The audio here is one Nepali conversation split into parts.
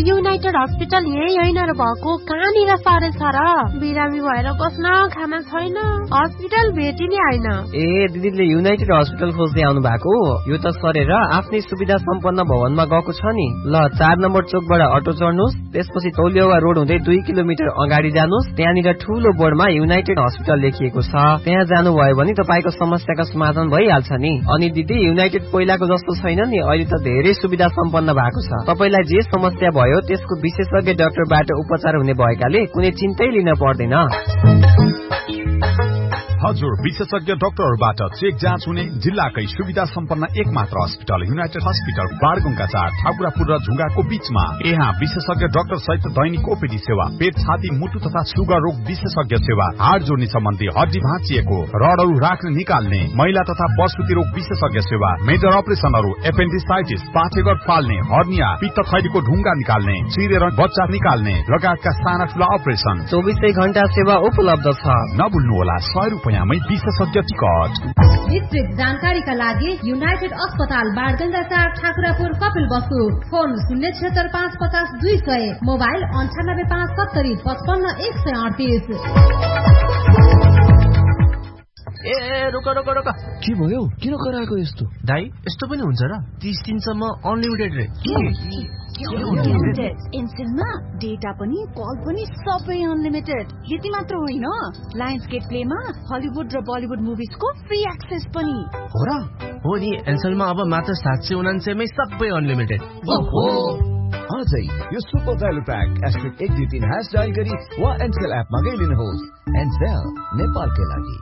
युनाइटेड हस्पिटल यही होइन र भएको, कहाँनिर सरे छ र? बिरामी भएर बस्न खाना छैन, हस्पिटल भेटिने होइन। ए दिदीले युनाइटेड हस्पिटल खोज्दै आउनु भएको? यो त सरेर आफ्नै सुविधा सम्पन्न भवनमा गएको छ नि। ल 4 नम्बर चोकबाट अटो चढ्नुहोस्, त्यसपछि तौलिया रोड हुँदै 2 किलोमिटर अगाडि जानुहोस्। त्यहाँनिर ठूलो बोर्डमा युनाइटेड हस्पिटल लेखिएको छ। त्यहाँ जानुभयो भने तपाईको समस्याको समाधान भइहाल्छ नि। अनि दिदी युनाइटेड पहिलाको जस्तो छैन नि, अहिले त धेरै सुविधा सम्पन्न भएको छ। तपाईलाई जे समस्या भयो त्यसको विशेषज्ञ डाक्टरबाट उपचार हुने भएकाले कुनै चिन्तै लिन पर्दैन। हजुर, विशेषज्ञ डाक्टरबाट चेक जाँच हुने जिल्लाकै सुविधा सम्पन्न एकमात्र अस्पताल युनाइटेड हस्पिटल बारगुङका 4 ठाकुरापुर र झुङ्गाको बीचमा। यहाँ विशेषज्ञ डाक्टर सहित दैनिक ओपीडी सेवा, पेट छाती मुटु तथा सुगर रोग विशेषज्ञ सेवा, हाड जोड्ने सम्बन्धी हड्डी भाँचिएको रडहरू राख्ने निकाल्ने, महिला तथा प्रसुति रोग विशेषज्ञ सेवा, मेजर अपरेसनहरू, एपेन्डिसाइटिस, पाठेघर फाल्ने, हर्निया, पित्त थैलीको ढुङ्गा निकाल्ने, चिरेर बच्चा निकाल्ने लगायतका साना ठुला अपरेसन 24 घण्टा सेवा उपलब्ध छ। नभुल्नुहोला, 100 रुपैयाँमै विशेषज्ञ टिकट। विस्तृत जानकारीका लागि युनाइटेड अस्पताल बारगंगा 4 ठाकुरापुर कपिलवस्तु, फोन 076 550 200, मोबाइल 98 570 55 138। ए रोक रोक रोक, के भयो? किन कराएको यस्तो? दाइ यस्तो पनि हुन्छ र? 30 दिनसम्म अनलिमिटेड रे। एनसेलमा डेटा पनि कल पनि सबै अनलिमिटेड। यति मात्र होइन, लायन्सगेट प्लेमा हलिउड र बलिउड मुभिजको फ्री एक्सेस पनि हो र? हो नि, एनसेलमा अब मात्र 799 मै सबै अनलिमिटेड। आजै यो सुपर भ्यालु प्याक *123# डायल गरी वा एनसेल एपमा गई लिनुहोस्। एनसेल नेपालकै लागि।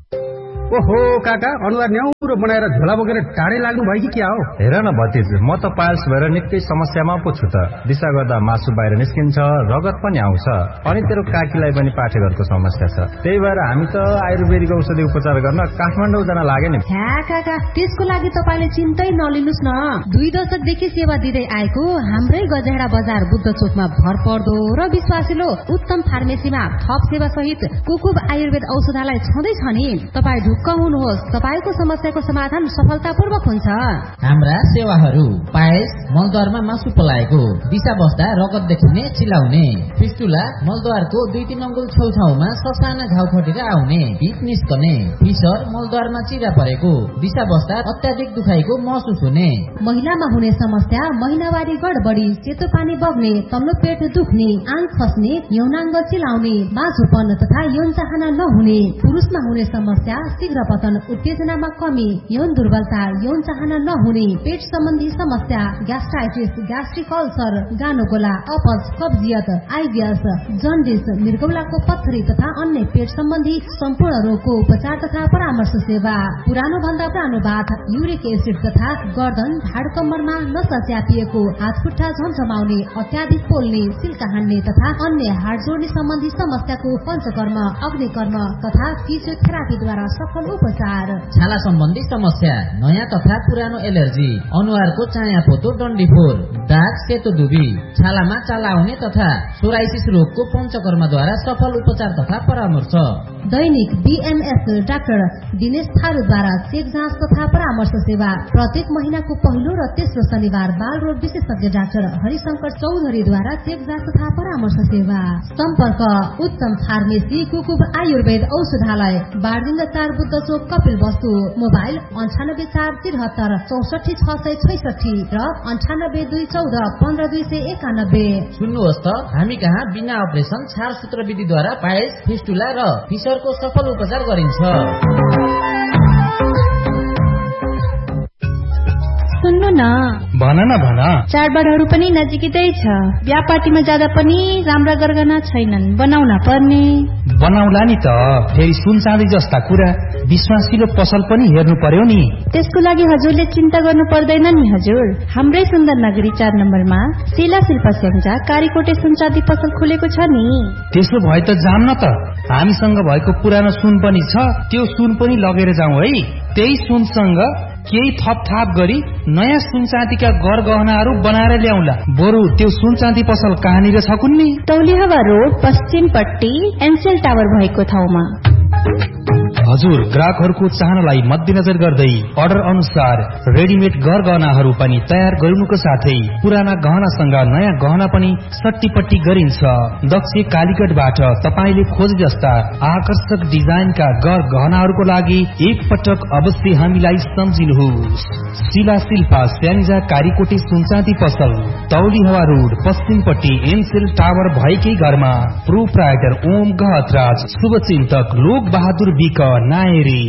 ओहो काका, अनुहार न्याउरो बनाएर झोला बोकेर टाढै लाग्नु भयो कि क्या हो? हेर न भतिज, म त पाइल्स भएर निकै समस्यामा पो छु त। दिशा गर्दा मासु बाहिर निस्किन्छ, रगत पनि आउँछ, अनि तेरो काकीलाई पनि पाठेघरको समस्या छ। त्यही भएर हामी त आयुर्वेदिक औषधि उपचार गर्न काठमाडौँ जान लागे नि। ह्या काका, त्यसको लागि तपाईले चिन्तै नलिनुस् न। 2 दशकदेखि सेवा दिँदै आएको हाम्रै गजहेडा बजार बुद्ध चोकमा भरपर्दो र विश्वासिलो उत्तम फार्मेसीमा थप सेवा सहित कुकुब आयुर्वेद औषधालय छँदै छ नि। तपाई हुनुहोस्, तपाईको समस्याको समाधान सफलतापूर्वक हुन्छ। हाम्रा सेवाहरू पायस, मलद्वारमा मासु पलाएको, दिशा बस्दा रगत देखिने चिलाउने, फिस्टुला, मलद्वारको 2-3 अङ्गुल छेउछाउमा ससाना घाउ खटेर आउने, पिप निस्कने, फिसर, मलद्वारमा चिरा परेको, दिशा बस्दा अत्याधिक दुखाइको महसुस हुने, महिलामा हुने समस्या महिनावारी गडबडी, सेतो पानी बग्ने, तल्लो पेट दुख्ने, आङ खस्ने, यौनाङ्ग चिलाउने, बाँझोपन तथा यौन चाहना नहुने, पुरुषमा हुने समस्या शीघ्र पतन, उत्तेजनामा कमी, यौन दुर्बलता, यौन चाहना नहुने, पेट सम्बन्धी समस्या, ग्यास्ट्राइटिस, ग्यास्ट्रिक अल्सर, गानोगोला, अपच, कब्जियत, आइबिएस, जन्डिस, मृगौलाको पत्थरी तथा अन्य पेट सम्बन्धी सम्पूर्ण रोगको उपचार तथा परामर्श सेवा। पुरानो भन्दा पुरानो बाथ, युरिक एसिड तथा गर्दन, ढाड कम्मरमा नसा च्यापिएको, हात खुट्टा झमझमाउने, अत्याधिक पोल्ने, सिल्का हान्ने तथा अन्य हाड जोड्ने सम्बन्धी समस्याको पञ्चकर्म, अग्निकर्म तथा फिजियोथेरापीद्वारा सफल उपचार। छाला सम्बन्धी समस्या, नयाँ तथा पुरानो एलर्जी, अनुहारको चाया पोतो डन्डीफोर, दाग, सेतो दुबी, छालामा चाला आउने तथा सोराइसिस रोगको पञ्चकर्मद्वारा सफल उपचार तथा परामर्श। दैनिक बीएमएस डाक्टर दिनेश थारूद्वारा चेक जाँच तथा परामर्श सेवा। प्रत्येक महिनाको पहिलो र तेस्रो शनिबार बाल रोग विशेषज्ञ डाक्टर हरिशंकर चौधरीद्वारा चेक जाँच तथा परामर्श सेवा। सम्पर्क उत्तम फार्मेसी कुकुब आयुर्वेद औषधालय, बारगंगा 4 बुद्ध चोक कपिलवस्तु, मोबाइल 98 473 64 666 र 98 214 15 291। सुन्नुहोस् त, हामी कहाँ बिना अपरेसन छार सूत्र विधिद्वारा पायस, फिस्टुला र फिसरको सफल उपचार गरिन्छ। सुन्नु न, भन न भन। चाडबाडहरू पनि नजिकै छ, बिहा पार्टीमा जाँदा पनि राम्रा गरगहना छैनन्, बनाउन पर्ने। बनाउला नि त, फेरि सुन चाँदी जस्ता कुरा, विश्वासिलो पसल पनि हेर्नु पर्यो नि। त्यसको लागि हजुरले चिन्ता गर्नु पर्दैन नि हजुर। हाम्रै सुन्दर नगरी 4 नम्बरमा शिला शिल्प स्याङ्जा कारीकोटे सुन चाँदी पसल खुलेको छ नि। त्यसो भए त जाम न त, हामीसँग भएको पुरानो सुन पनि छ, त्यो सुन पनि लगेर जाउँ है। त्यही सुनसँग केही थपथाप गरी नयाँ सुन चाँदीका गरगहनाहरू बनाएर ल्याउला। बरु त्यो सुन चाँदी पसल कहाँनिर छ कुन्नी? तौलिहवा रोड पश्चिमपट्टि एनसेल टावर भएको ठाउँमा। हजुर, ग्राहकहरूको चाहनालाई मध्यनजर गर्दै अर्डर अनुसार रेडिमेड गहनाहरू पनि तयार गर्नुको साथै पुराना गहनासँग नयाँ गहना पनि सट्टीपट्टी गरिन्छ। दक्ष कालीगढबाट तपाईले खोजे जस्ता आकर्षक डिजाइनका गहनाहरूको लागि एक पटक अवश्य हामीलाई सम्झिनुहोस्। शिला शिल्पा स्याङ्जा कारीकोटे सुनचाँदी पसल, तौली हवा रोड, पश्चिमपट्टि एनसेल टावर भएकै घरमा। प्रोप्राइटर ओम गहतराज, शुभचिन्तक लोक बहादुर बिक नायरी।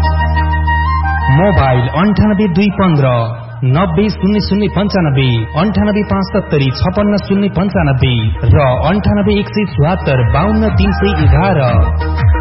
मोबाइल 9815 900095, 9857 56095 र 98 174 52 311।